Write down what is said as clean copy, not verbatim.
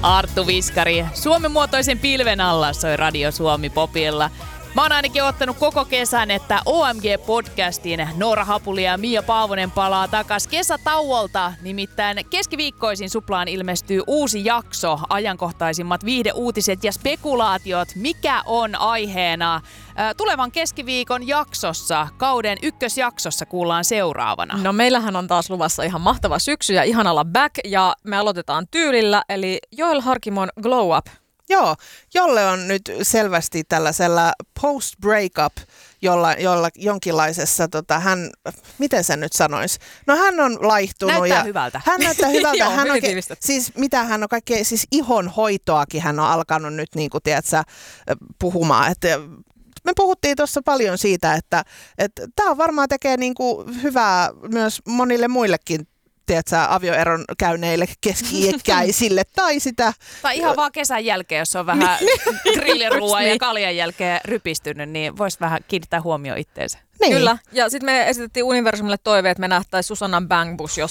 Arttu Viskari. Suomen muotoisen pilven alla soi Radio Suomi Popilla. Mä oon ainakin ottanut koko kesän, että OMG-podcastin Noora Hapuli ja Mia Paavonen palaa takas kesätauolta. Nimittäin keskiviikkoisin Suplaan ilmestyy uusi jakso, ajankohtaisimmat viihdeuutiset ja spekulaatiot. Mikä on aiheena? Tulevan keskiviikon jaksossa, kauden ykkösjaksossa kuullaan seuraavana. No meillähän on taas luvassa ihan mahtava syksy ja ihana olla back ja me aloitetaan tyylillä, eli Joel Harkimon Glow Up. Joo, Jolle on nyt selvästi tällaisella post-breakup, jolla jonkinlaisessa, miten sen nyt sanoisi? No hän on laihtunut. Näyttää hyvältä. Hän näyttää hyvältä. Joo, hän on siis mitä hän on kaikkea, siis ihonhoitoakin hän on alkanut nyt niin kuin, tiedätkö, puhumaan, että me puhuttiin tuossa paljon siitä, että tämä varmaan tekee niin kuin hyvää myös monille muillekin, tiedätkö, avioeron käyneille keski-ikäisille tai sitä. Tai ihan vaan kesän jälkeen, jos on vähän grilliruoan ja kaljan jälkeen rypistynyt, niin voisi vähän kiinnittää huomioon itteensä. Niin. Kyllä, ja sitten me esitettiin Universumille toive, että me nähtäisiin Susannan Bang Bush